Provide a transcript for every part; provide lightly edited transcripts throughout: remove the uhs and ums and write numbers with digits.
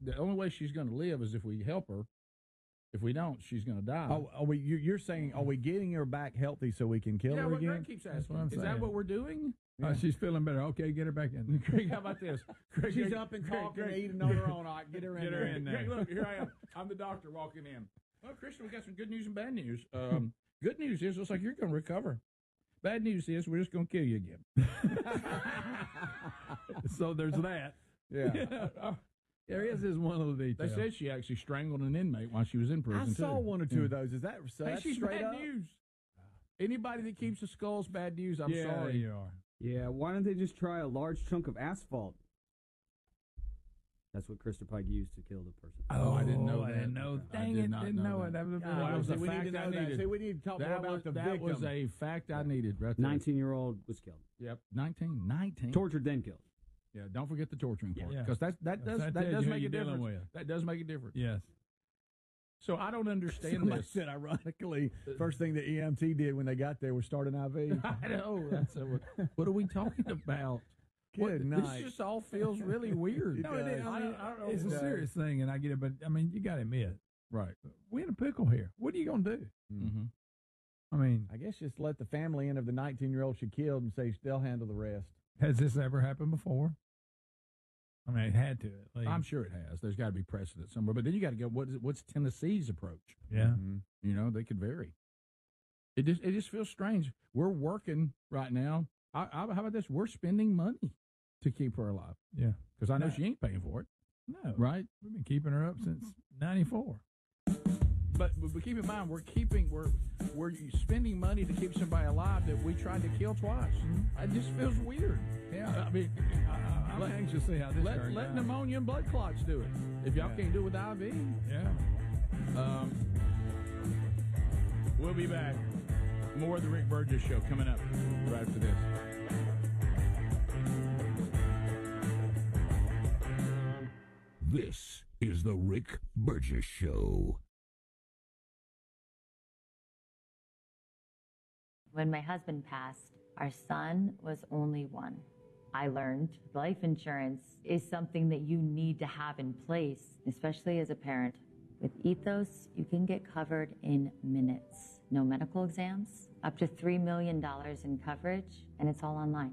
the only way she's going to live is if we help her. If we don't, she's going to die. Oh, you're saying, are we getting her back healthy so we can kill her what again? Greg keeps asking. I'm Is saying. that what we're doing? Yeah. She's feeling better. Okay, get her back in. Greg, how about this? Greg, She's up and talking and eating on her own. All right, get her in there. Greg, look, here I am. I'm the doctor walking in. Well, Christian, we got some good news and bad news. Good news is, looks like you're going to recover. Bad news is, we're just going to kill you again. So there's that. Yeah. There is one little detail. They said she actually strangled an inmate while she was in prison, I saw one or two of those. Is that so? Hey, That's she's straight bad up? news. Anybody that keeps the skulls, bad news. I'm Yeah, sorry. you are. Yeah, why don't they just try a large chunk of asphalt? That's what Christopher Pike used to kill the person. Oh, I didn't know that. I didn't know. I Dang did it, not didn't know that. it. That was a That was a we need fact to know I that. needed. See, we need to talk more about the victim. That was a fact I needed right there. 19-year-old was killed. Yep, 19. Tortured, then killed. Yeah, don't forget the torturing part, Yeah. because that does who make a you're dealing difference. with. That does make a difference. Yes. So I don't understand Somebody this. said, ironically, first thing the EMT did when they got there was start an IV. I know. What are we talking about? Good This night. just all feels really weird. No, it is. I don't know. It's a serious thing, and I get it, but I mean, you got to admit, Right. we're in a pickle here. What are you going to do? Mm-hmm. I mean, I guess just let the family in of the 19-year-old she killed and say they'll handle the rest. has this ever happened before? I mean, it had to. At least. I'm sure it has. There's got to be precedent somewhere. But then you got to go, what's Tennessee's approach? Yeah. Mhm. You know, they could vary. It just feels strange. We're working right now. How about this? We're spending money to keep her alive. Yeah. Because I know she ain't paying for it, No. right? We've been keeping her up since '94. But keep in mind, we're spending money to keep somebody alive that we tried to kill twice. It just feels weird. Yeah. I mean, I'm anxious to see how this turns let out. pneumonia and blood clots do it. If y'all can't do it with IV. Yeah. We'll be back. More of the Rick Burgess Show coming up right after this. This is the Rick Burgess Show. When my husband passed, our son was only one. I learned life insurance is something that you need to have in place, especially as a parent. With Ethos, you can get covered in minutes. No medical exams, up to $3 million in coverage, and it's all online.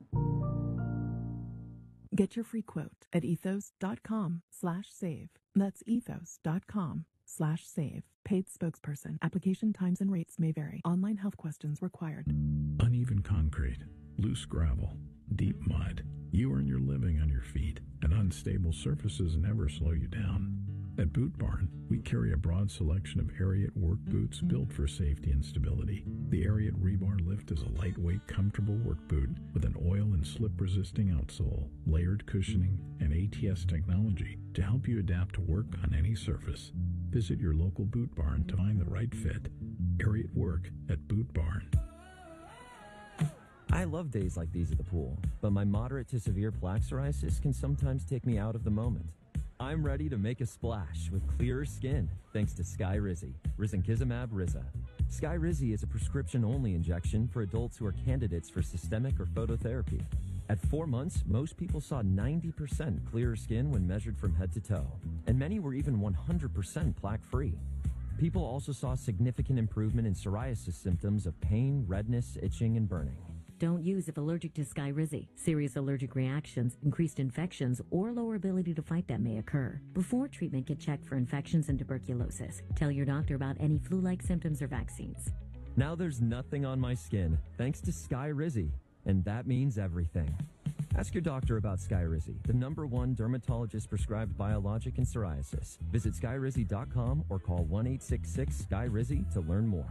Get your free quote at ethos.com/save. That's ethos.com/save. Paid spokesperson. Application times and rates may vary. Online health questions required. Uneven concrete, loose gravel, deep mud. You earn your living on your feet, and unstable surfaces never slow you down. At Boot Barn, we carry a broad selection of Ariat work boots built for safety and stability. The Ariat Rebar Lift is a lightweight, comfortable work boot with an oil and slip-resisting outsole, layered cushioning, and ATS technology to help you adapt to work on any surface. Visit your local Boot Barn to find the right fit. Ariat Work at Boot Barn. I love days like these at the pool, but my moderate to severe plaque psoriasis can sometimes take me out of the moment. I'm ready to make a splash with clearer skin thanks to Skyrizi, risankizumab Riza. Skyrizi is a prescription-only injection for adults who are candidates for systemic or phototherapy. At 4 months, most people saw 90% clearer skin when measured from head to toe, and many were even 100% plaque-free. People also saw significant improvement in psoriasis symptoms of pain, redness, itching, and burning. Don't use if allergic to Skyrizi. Serious allergic reactions, increased infections, or lower ability to fight them may occur. Before treatment, get checked for infections and tuberculosis. Tell your doctor about any flu-like symptoms or vaccines. Now there's nothing on my skin thanks to Skyrizi, and that means everything. Ask your doctor about Skyrizi, the #1 dermatologist-prescribed biologic in psoriasis. Visit Skyrizi.com or call 1-866-SKYRIZI to learn more.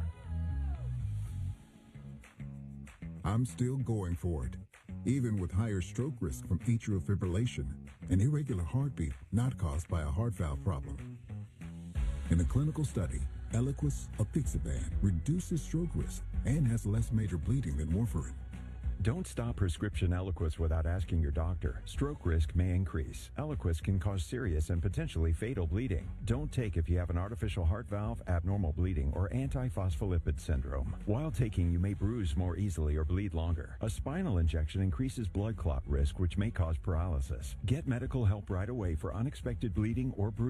I'm still going for it, even with higher stroke risk from atrial fibrillation, an irregular heartbeat not caused by a heart valve problem. In a clinical study, Eliquis apixaban reduces stroke risk and has less major bleeding than warfarin. Don't stop prescription Eliquis without asking your doctor. Stroke risk may increase. Eliquis can cause serious and potentially fatal bleeding. Don't take if you have an artificial heart valve, abnormal bleeding, or antiphospholipid syndrome. While taking, you may bruise more easily or bleed longer. A spinal injection increases blood clot risk, which may cause paralysis. Get medical help right away for unexpected bleeding or bruising.